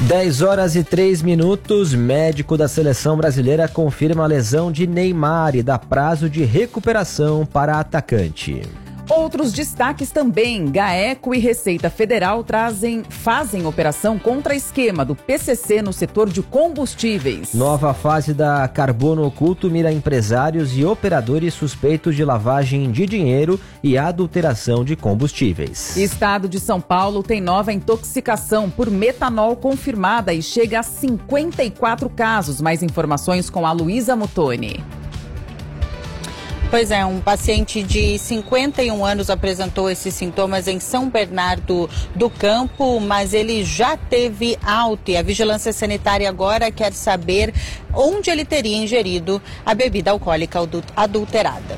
10h03. Médico da seleção brasileira confirma a lesão de Neymar e dá prazo de recuperação para atacante. Outros destaques também. GAECO e Receita Federal fazem operação contra esquema do PCC no setor de combustíveis. Nova fase da Carbono Oculto mira empresários e operadores suspeitos de lavagem de dinheiro e adulteração de combustíveis. Estado de São Paulo tem nova intoxicação por metanol confirmada e chega a 54 casos. Mais informações com a Luísa Muttoni. Pois é, um paciente de 51 anos apresentou esses sintomas em São Bernardo do Campo, mas ele já teve alta e a Vigilância Sanitária agora quer saber onde ele teria ingerido a bebida alcoólica adulterada.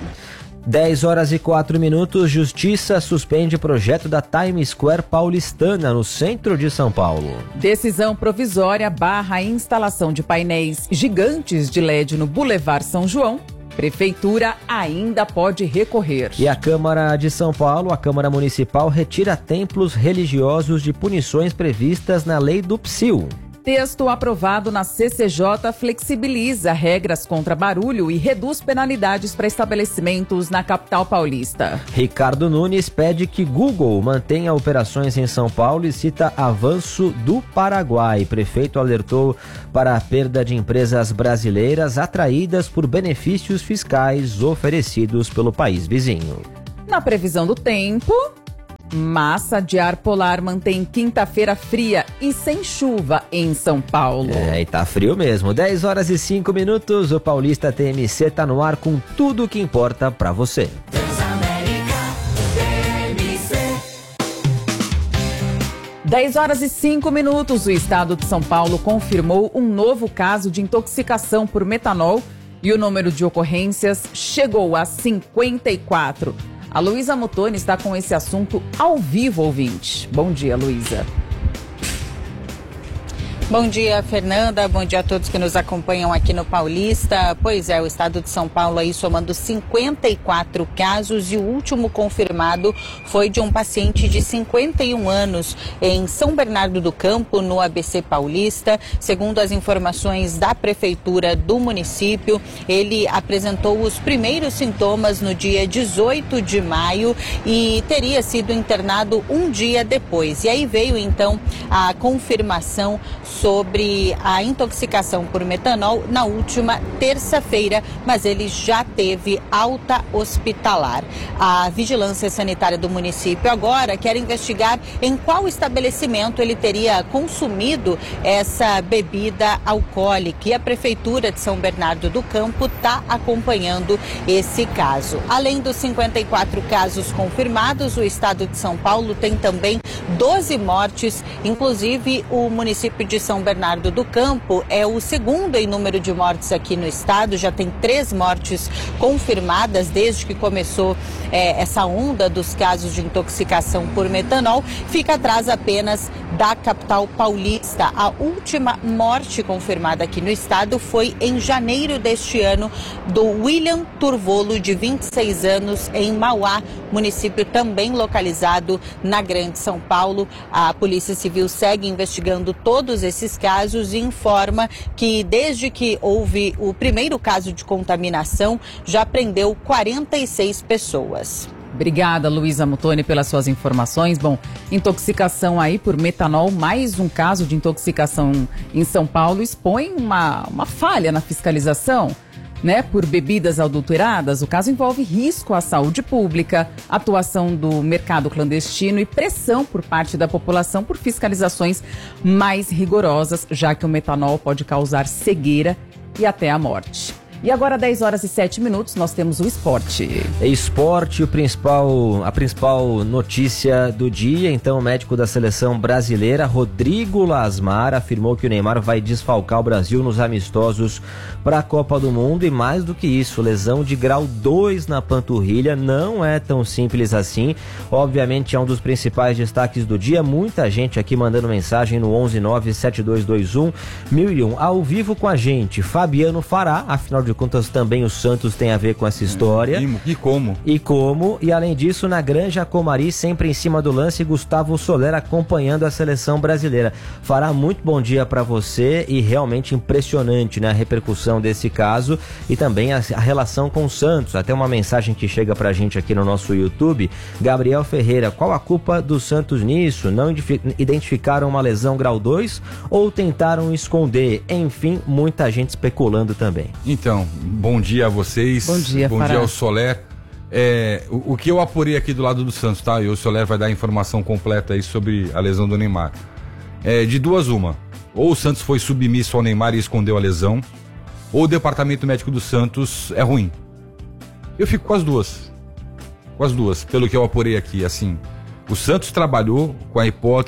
10h04. Justiça suspende projeto da Times Square paulistana no centro de São Paulo. Decisão provisória barra a instalação de painéis gigantes de LED no Boulevard São João. Prefeitura ainda pode recorrer. E a Câmara de São Paulo, a Câmara Municipal, retira templos religiosos de punições previstas na lei do PSIL. Texto aprovado na CCJ flexibiliza regras contra barulho e reduz penalidades para estabelecimentos na capital paulista. Ricardo Nunes pede que Google mantenha operações em São Paulo e cita avanço do Paraguai. Prefeito alertou para a perda de empresas brasileiras atraídas por benefícios fiscais oferecidos pelo país vizinho. Na previsão do tempo, massa de ar polar mantém quinta-feira fria e sem chuva em São Paulo. E tá frio mesmo. 10h05. O Paulista TMC tá no ar com tudo o que importa pra você. 10h05. O estado de São Paulo confirmou um novo caso de intoxicação por metanol e o número de ocorrências chegou a 54. A Luísa Muttoni está com esse assunto ao vivo, ouvinte. Bom dia, Luísa. Bom dia, Fernanda. Bom dia a todos que nos acompanham aqui no Paulista. Pois é, o estado de São Paulo aí somando 54 casos e o último confirmado foi de um paciente de 51 anos em São Bernardo do Campo, no ABC Paulista. Segundo as informações da prefeitura do município, ele apresentou os primeiros sintomas no dia 18 de maio e teria sido internado um dia depois. E aí veio então a confirmação sobre a intoxicação por metanol na última terça-feira, mas ele já teve alta hospitalar. A Vigilância Sanitária do município agora quer investigar em qual estabelecimento ele teria consumido essa bebida alcoólica e a Prefeitura de São Bernardo do Campo está acompanhando esse caso. Além dos 54 casos confirmados, o estado de São Paulo tem também 12 mortes, inclusive o município de São Bernardo do Campo é o segundo em número de mortes aqui no estado, já tem 3 mortes confirmadas desde que começou essa onda dos casos de intoxicação por metanol, fica atrás apenas da capital paulista. A última morte confirmada aqui no estado foi em janeiro deste ano, do William Turvolo, de 26 anos, em Mauá, município também localizado na Grande São Paulo. A Polícia Civil segue investigando todos esses casos e informa que desde que houve o primeiro caso de contaminação, já prendeu 46 pessoas. Obrigada, Luísa Muttoni, pelas suas informações. Bom, intoxicação aí por metanol, mais um caso de intoxicação em São Paulo, expõe uma falha na fiscalização, né, por bebidas adulteradas. O caso envolve risco à saúde pública, atuação do mercado clandestino e pressão por parte da população por fiscalizações mais rigorosas, já que o metanol pode causar cegueira e até a morte. E agora, 10h07, nós temos o esporte. Esporte, a principal notícia do dia. Então, o médico da seleção brasileira, Rodrigo Lasmar, afirmou que o Neymar vai desfalcar o Brasil nos amistosos para a Copa do Mundo. E mais do que isso, lesão de grau 2 na panturrilha não é tão simples assim. Obviamente, é um dos principais destaques do dia. Muita gente aqui mandando mensagem no 1197221 1001. Ao vivo com a gente, Fabiano Fará, afinal de contas, também o Santos tem a ver com essa história. E como. E além disso, na Granja Comari, sempre em cima do lance, Gustavo Soler acompanhando a seleção brasileira. Fará muito bom dia para você e realmente impressionante, né, a repercussão desse caso e também a relação com o Santos. Até uma mensagem que chega pra gente aqui no nosso YouTube. Gabriel Ferreira, qual a culpa do Santos nisso? Não identificaram uma lesão grau 2 ou tentaram esconder? Enfim, muita gente especulando também. Então, bom dia a vocês. Bom dia, bom dia ao Soler. O que eu apurei aqui do lado do Santos, tá? E o Soler vai dar a informação completa aí sobre a lesão do Neymar. De duas uma. Ou o Santos foi submisso ao Neymar e escondeu a lesão, ou o departamento médico do Santos é ruim. Eu fico com as duas. Pelo que eu apurei aqui, assim. O Santos trabalhou com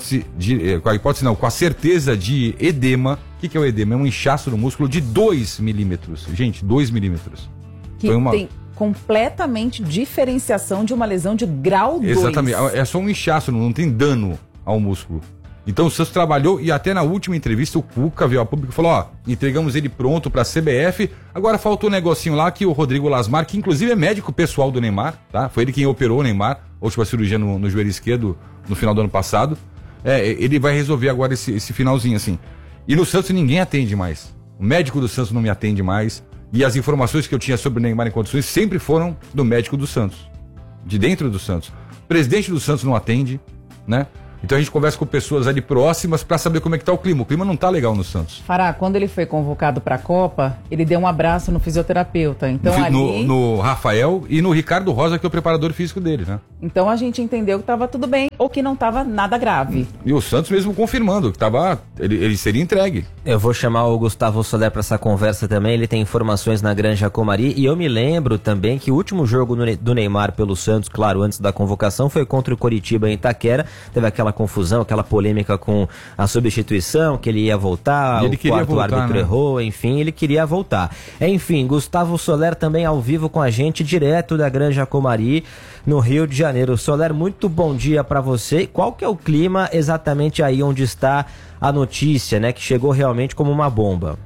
a certeza de edema. O que é o edema? É um inchaço no músculo de 2 milímetros. Gente, 2 milímetros. Que tem completamente diferenciação de uma lesão de grau 2. Exatamente. É só um inchaço, não tem dano ao músculo. Então o Santos trabalhou e até na última entrevista o Cuca veio ao público e falou, entregamos ele pronto pra CBF, agora faltou um negocinho lá que o Rodrigo Lasmar, que inclusive é médico pessoal do Neymar, tá? Foi ele quem operou o Neymar, a última cirurgia no joelho esquerdo no final do ano passado. Ele vai resolver agora esse finalzinho assim. E no Santos ninguém atende mais. O médico do Santos não me atende mais. E as informações que eu tinha sobre o Neymar em condições sempre foram do médico do Santos. De dentro do Santos. O presidente do Santos não atende, né? Então a gente conversa com pessoas ali próximas para saber como é que tá o clima. O clima não tá legal no Santos. Fará, quando ele foi convocado para a Copa, ele deu um abraço no fisioterapeuta. Então no Rafael e no Ricardo Rosa, que é o preparador físico dele, né? Então a gente entendeu que estava tudo bem ou que não estava nada grave. E o Santos mesmo confirmando que ele seria entregue. Eu vou chamar o Gustavo Soler para essa conversa também. Ele tem informações na Granja Comari. E eu me lembro também que o último jogo do Neymar pelo Santos, claro, antes da convocação, foi contra o Coritiba em Itaquera. Teve aquela confusão, aquela polêmica com a substituição, que ele ia voltar, o quarto árbitro errou, enfim, ele queria voltar. Enfim, Gustavo Soler também ao vivo com a gente, direto da Granja Comari, no Rio de Janeiro. Soler, muito bom dia para você. Qual que é o clima exatamente aí onde está a notícia, né, que chegou realmente como uma bomba?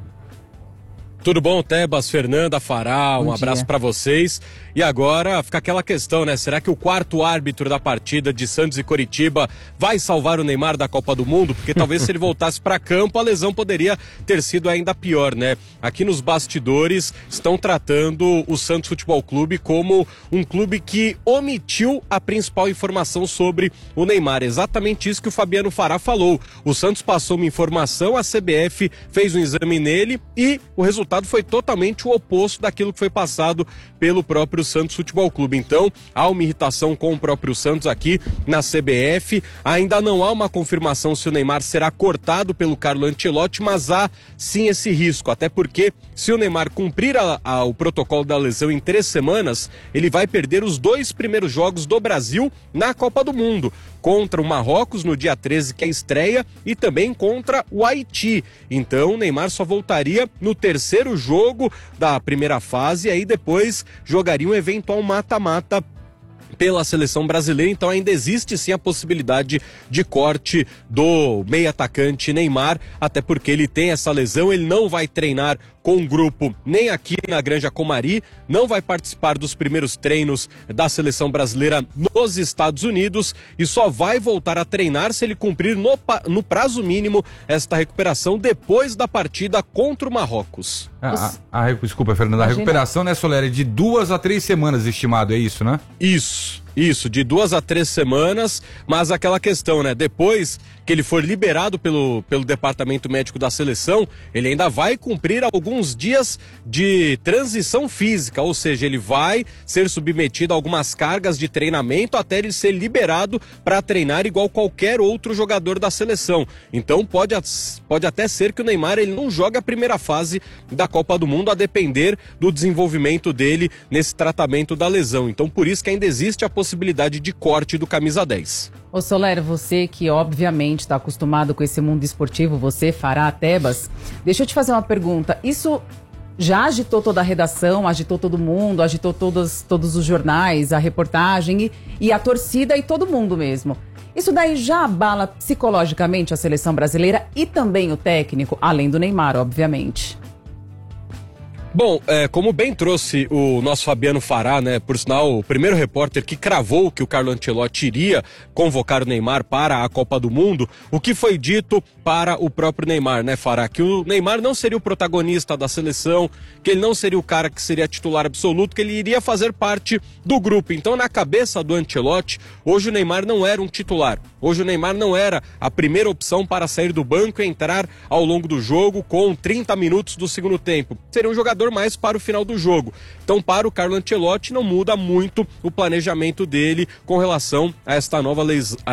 Tudo bom, Tebas, Fernanda, Fará, um abraço para vocês. E agora fica aquela questão, né? Será que o quarto árbitro da partida de Santos e Coritiba vai salvar o Neymar da Copa do Mundo? Porque talvez se ele voltasse para campo, a lesão poderia ter sido ainda pior, né? Aqui nos bastidores estão tratando o Santos Futebol Clube como um clube que omitiu a principal informação sobre o Neymar. Exatamente isso que o Fabiano Fará falou. O Santos passou uma informação, a CBF fez um exame nele e o resultado foi totalmente o oposto daquilo que foi passado pelo próprio Santos Futebol Clube. Então, há uma irritação com o próprio Santos aqui na CBF. Ainda não há uma confirmação se o Neymar será cortado pelo Carlo Ancelotti, mas há sim esse risco, até porque se o Neymar cumprir o protocolo da lesão em 3 semanas, ele vai perder os 2 primeiros jogos do Brasil na Copa do Mundo, contra o Marrocos no dia 13, que é a estreia, e também contra o Haiti. Então o Neymar só voltaria no terceiro jogo da primeira fase, e aí depois jogaria um eventual mata-mata pela seleção brasileira. Então ainda existe sim a possibilidade de corte do meio-atacante Neymar, até porque ele tem essa lesão, ele não vai treinar com o grupo nem aqui na Granja Comari, não vai participar dos primeiros treinos da seleção brasileira nos Estados Unidos e só vai voltar a treinar se ele cumprir no prazo mínimo esta recuperação depois da partida contra o Marrocos. Desculpa, Fernanda, a recuperação, né, Soler, é de 2 a 3 semanas estimado, é isso, né? Isso, de 2 a 3 semanas, mas aquela questão, né? Depois que ele for liberado pelo departamento médico da seleção, ele ainda vai cumprir alguns dias de transição física, ou seja, ele vai ser submetido a algumas cargas de treinamento até ele ser liberado para treinar igual qualquer outro jogador da seleção. Então pode até ser que o Neymar ele não jogue a primeira fase da Copa do Mundo, a depender do desenvolvimento dele nesse tratamento da lesão. Então por isso que ainda existe a possibilidade de corte do camisa 10. Ô Soler, você que obviamente está acostumado com esse mundo esportivo, você, Fará, Tebas, deixa eu te fazer uma pergunta. Isso já agitou toda a redação, agitou todo mundo, agitou todos os jornais, a reportagem e a torcida e todo mundo mesmo. Isso daí já abala psicologicamente a seleção brasileira e também o técnico, além do Neymar, obviamente. Bom, como bem trouxe o nosso Fabiano Fará, né, por sinal, o primeiro repórter que cravou que o Carlo Ancelotti iria convocar o Neymar para a Copa do Mundo, o que foi dito para o próprio Neymar, né, Fará? Que o Neymar não seria o protagonista da seleção, que ele não seria o cara que seria titular absoluto, que ele iria fazer parte do grupo. Então, na cabeça do Ancelotti, hoje o Neymar não era um titular. Hoje o Neymar não era a primeira opção para sair do banco e entrar ao longo do jogo com 30 minutos do segundo tempo. Seria um jogador mais para o final do jogo. Então, para o Carlo Ancelotti, não muda muito o planejamento dele com relação a essa nova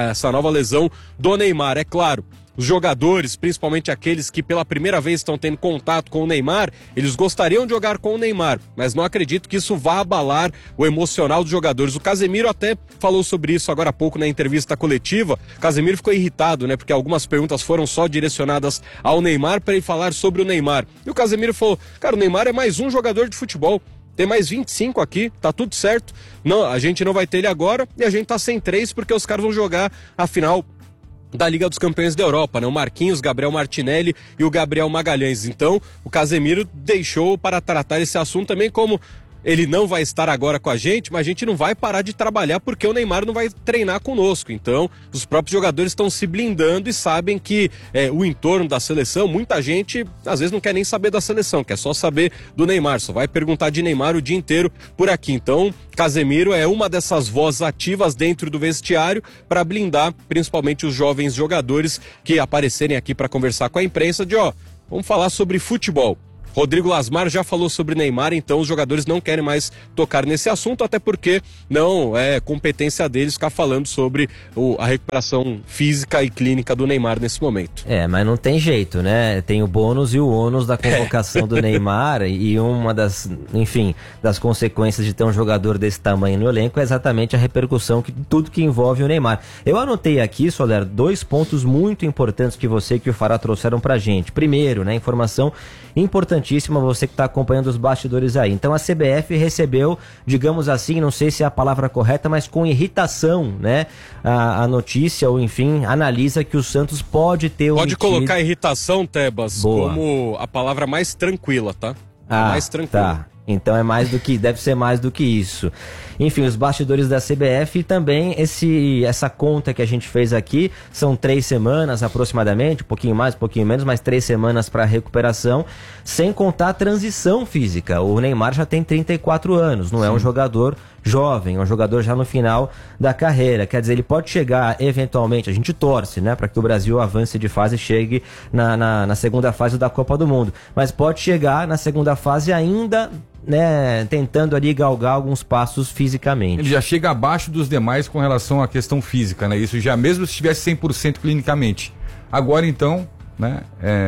lesão do Neymar. É claro, os jogadores, principalmente aqueles que pela primeira vez estão tendo contato com o Neymar, eles gostariam de jogar com o Neymar, mas não acredito que isso vá abalar o emocional dos jogadores. O Casemiro até falou sobre isso agora há pouco na entrevista coletiva. O Casemiro ficou irritado, né, porque algumas perguntas foram só direcionadas ao Neymar para ele falar sobre o Neymar. E o Casemiro falou, cara, o Neymar é mais um jogador de futebol. Tem mais 25 aqui, tá tudo certo. Não, a gente não vai ter ele agora e a gente tá sem 3 porque os caras vão jogar a final da Liga dos Campeões da Europa, né? O Marquinhos, Gabriel Martinelli e o Gabriel Magalhães. Então, o Casemiro deixou para tratar esse assunto também como ele não vai estar agora com a gente, mas a gente não vai parar de trabalhar porque o Neymar não vai treinar conosco. Então, os próprios jogadores estão se blindando e sabem que o entorno da seleção, muita gente às vezes não quer nem saber da seleção, quer só saber do Neymar, só vai perguntar de Neymar o dia inteiro por aqui. Então, Casemiro é uma dessas vozes ativas dentro do vestiário para blindar principalmente os jovens jogadores que aparecerem aqui para conversar com a imprensa de vamos falar sobre futebol. Rodrigo Lasmar já falou sobre Neymar, então os jogadores não querem mais tocar nesse assunto, até porque não é competência deles ficar falando sobre a recuperação física e clínica do Neymar nesse momento. Mas não tem jeito, né? Tem o bônus e o ônus da convocação do Neymar e uma das consequências de ter um jogador desse tamanho no elenco é exatamente a repercussão que tudo que envolve o Neymar. Eu anotei aqui, Soler, 2 pontos muito importantes que você e que o Fará trouxeram pra gente. Primeiro, né, informação importantíssima, você que está acompanhando os bastidores aí. Então a CBF recebeu, digamos assim, não sei se é a palavra correta, mas com irritação, né? A notícia, ou enfim, analisa que o Santos pode ter Pode colocar irritação, Tebas, como a palavra mais tranquila, tá? Mais tranquila. Tá. Então deve ser mais do que isso. Enfim, os bastidores da CBF e também essa conta que a gente fez aqui, são 3 semanas aproximadamente, um pouquinho mais, um pouquinho menos, mas 3 semanas para recuperação, sem contar a transição física. O Neymar já tem 34 anos, não é um jogador jovem, é um jogador já no final da carreira. Quer dizer, ele pode chegar eventualmente, a gente torce, né, para que o Brasil avance de fase e chegue na segunda fase da Copa do Mundo, mas pode chegar na segunda fase ainda, né, tentando ali galgar alguns passos fisicamente. Ele já chega abaixo dos demais com relação à questão física, né? Isso já mesmo se estivesse 100% clinicamente. Agora então, né?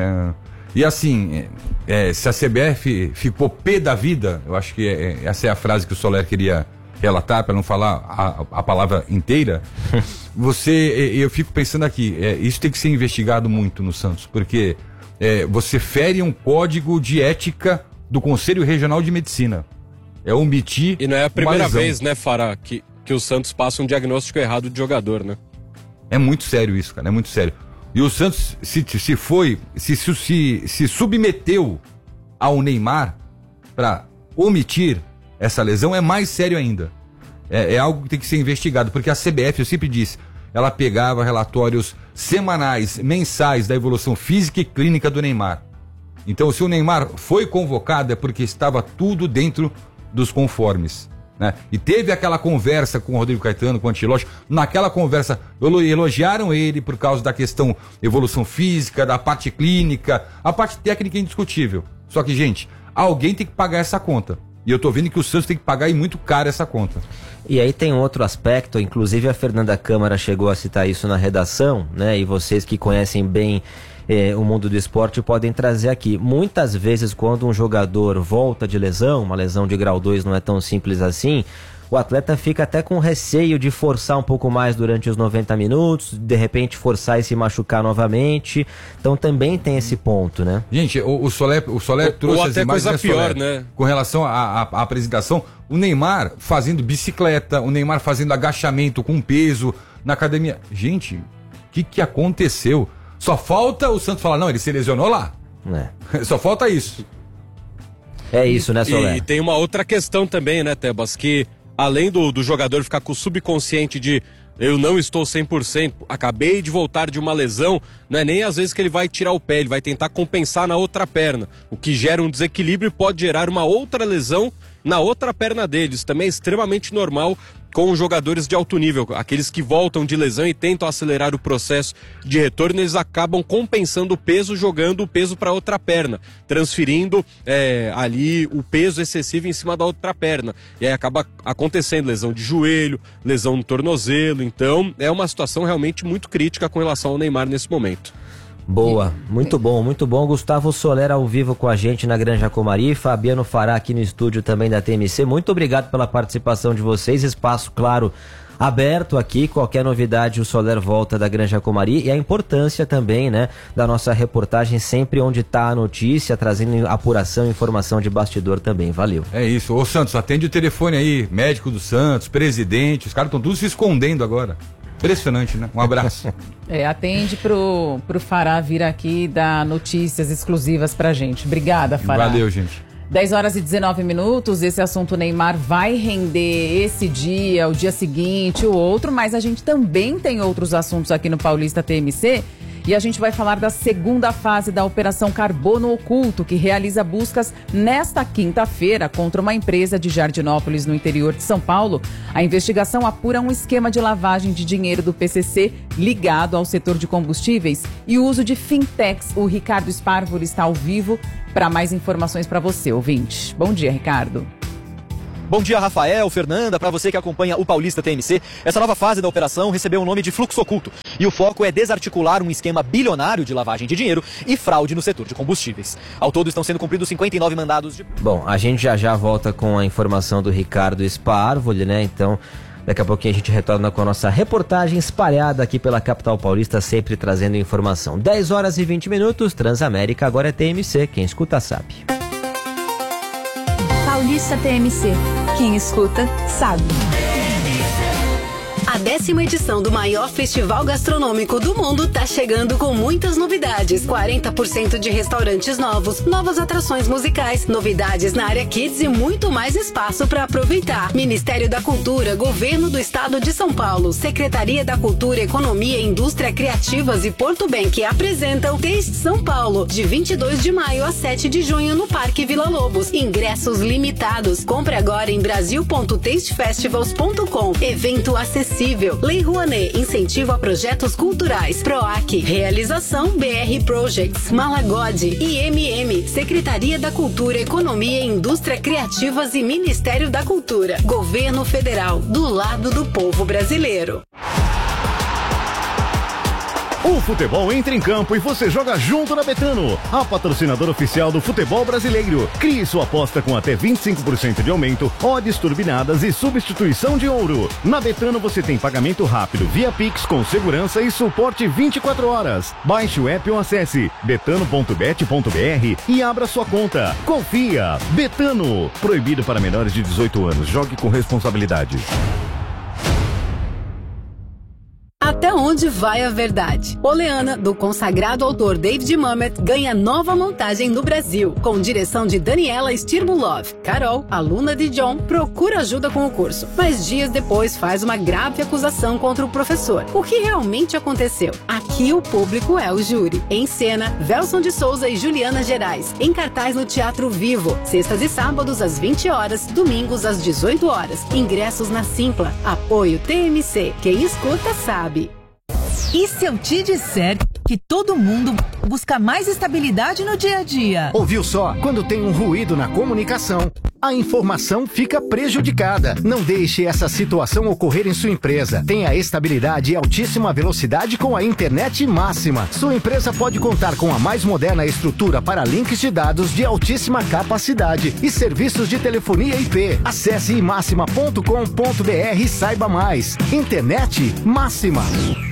E assim, se a CBF ficou pé da vida, eu acho que essa é a frase que o Soler queria relatar, para não falar a palavra inteira. Eu fico pensando aqui, isso tem que ser investigado muito no Santos, porque você fere um código de ética do Conselho Regional de Medicina. É omitir. E não é a primeira vez, né, Fará, que o Santos passa um diagnóstico errado de jogador, né? É muito sério isso, cara, é muito sério. E o Santos se submeteu ao Neymar para omitir essa lesão, é mais sério ainda. É algo que tem que ser investigado, porque a CBF, eu sempre disse, ela pegava relatórios semanais, mensais da evolução física e clínica do Neymar. Então, se o Neymar foi convocado é porque estava tudo dentro dos conformes, né? E teve aquela conversa com o Rodrigo Caetano, com o Ancelotti. Naquela conversa, elogiaram ele por causa da questão evolução física, da parte clínica, a parte técnica é indiscutível. Só que, gente, alguém tem que pagar essa conta. E eu tô vendo que o Santos tem que pagar e muito caro essa conta. E aí tem outro aspecto, inclusive a Fernanda Câmara chegou a citar isso na redação, né? E vocês que conhecem bem o mundo do esporte podem trazer aqui. Muitas vezes quando um jogador volta de lesão, uma lesão de grau 2 não é tão simples assim, o atleta fica até com receio de forçar um pouco mais durante os 90 minutos, de repente forçar e se machucar novamente. Então também tem esse ponto, né? Gente, o Soler trouxe as imagens, coisa pior, né? Com relação à apresentação, o Neymar fazendo bicicleta, o Neymar fazendo agachamento com peso na academia. Gente, o que aconteceu? Só falta o Santos falar, não, ele se lesionou lá. Só falta isso. É isso, né, Soler? E tem uma outra questão também, né, Tebas, que além do jogador ficar com o subconsciente de eu não estou 100%, acabei de voltar de uma lesão, não é nem às vezes que ele vai tirar o pé, ele vai tentar compensar na outra perna, o que gera um desequilíbrio e pode gerar uma outra lesão na outra perna dele. Isso também é extremamente normal com os jogadores de alto nível, aqueles que voltam de lesão e tentam acelerar o processo de retorno, eles acabam compensando o peso, jogando o peso para outra perna, transferindo ali o peso excessivo em cima da outra perna, e aí acaba acontecendo lesão de joelho, lesão no tornozelo. Então é uma situação realmente muito crítica com relação ao Neymar nesse momento. Boa, muito bom, muito bom. Gustavo Soler ao vivo com a gente na Granja Comari, Fabiano Fará aqui no estúdio também da TMC. Muito obrigado pela participação de vocês, espaço, claro, aberto aqui. Qualquer novidade o Soler volta da Granja Comari, e a importância também, né, da nossa reportagem sempre onde está a notícia, trazendo apuração, informação de bastidor também. Valeu. É isso. Ô Santos, atende o telefone aí, médico do Santos, presidente, os caras estão todos se escondendo agora. Impressionante, né? Um abraço. Atende pro Fará vir aqui dar notícias exclusivas pra gente. Obrigada, Fará. Valeu, gente. 10 horas e 19 minutos, esse assunto Neymar vai render esse dia, o dia seguinte, o outro, mas a gente também tem outros assuntos aqui no Paulista TMC. E a gente vai falar da segunda fase da Operação Carbono Oculto, que realiza buscas nesta quinta-feira contra uma empresa de Jardinópolis, no interior de São Paulo. A investigação apura um esquema de lavagem de dinheiro do PCC ligado ao setor de combustíveis e o uso de fintechs. O Ricardo Sparvoli está ao vivo para mais informações para você, ouvinte. Bom dia, Ricardo. Bom dia, Rafael, Fernanda, para você que acompanha o Paulista TMC. Essa nova fase da operação recebeu o nome de Fluxo Oculto e o foco é desarticular um esquema bilionário de lavagem de dinheiro e fraude no setor de combustíveis. Ao todo estão sendo cumpridos 59 mandados de... Bom, a gente já volta com a informação do Ricardo Sparvoli, né? Então, daqui a pouquinho a gente retorna com a nossa reportagem espalhada aqui pela capital paulista, sempre trazendo informação. 10 horas e 20 minutos, Transamérica, agora é TMC, quem escuta sabe. Paulista TMC. Quem escuta, sabe. A 10ª edição do maior festival gastronômico do mundo tá chegando com muitas novidades. 40% de restaurantes novos, novas atrações musicais, novidades na área Kids e muito mais espaço para aproveitar. Ministério da Cultura, Governo do Estado de São Paulo, Secretaria da Cultura, Economia, Indústria Criativas e Porto Bank apresentam Taste São Paulo, de 22 de maio a 7 de junho no Parque Vila Lobos. Ingressos limitados. Compre agora em brasil.tastefestivals.com. Evento acessível. Lei Rouanet, incentivo a projetos culturais. PROAC, realização BR Projects, Malagode, IMM, Secretaria da Cultura, Economia, Indústria Criativas e Ministério da Cultura. Governo Federal, do lado do povo brasileiro. O futebol entra em campo e você joga junto na Betano, a patrocinadora oficial do futebol brasileiro. Crie sua aposta com até 25% de aumento, odds turbinadas e substituição de ouro. Na Betano você tem pagamento rápido via Pix com segurança e suporte 24 horas. Baixe o app ou acesse betano.bet.br e abra sua conta. Confia! Betano. Proibido para menores de 18 anos. Jogue com responsabilidade. Até onde vai a verdade? Oleana, do consagrado autor David Mamet, ganha nova montagem no Brasil, com direção de Daniela Stirmulov. Carol, aluna de John, procura ajuda com o curso, mas dias depois faz uma grave acusação contra o professor. O que realmente aconteceu? Aqui o público é o júri. Em cena, Velson de Souza e Juliana Gerais. Em cartaz no Teatro Vivo, sextas e sábados às 20 horas, domingos às 18 horas. Ingressos na Simpla. Apoio TMC. Quem escuta sabe. E se eu te disser que todo mundo busca mais estabilidade no dia a dia? Ouviu só? Quando tem um ruído na comunicação, a informação fica prejudicada. Não deixe essa situação ocorrer em sua empresa. Tenha estabilidade e altíssima velocidade com a internet máxima. Sua empresa pode contar com a mais moderna estrutura para links de dados de altíssima capacidade e serviços de telefonia IP. Acesse imaxima.com.br e saiba mais. Internet máxima.